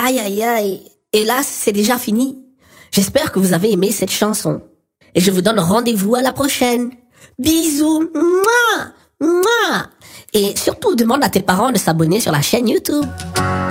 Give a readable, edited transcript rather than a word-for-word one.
Aïe aïe aïe. Hélas, c'est déjà fini. J'espère que vous avez aimé cette chanson. Et je vous donne rendez-vous à la prochaine. Bisous. Mouah, mouah. Et surtout, demande à tes parents de s'abonner sur la chaîne YouTube.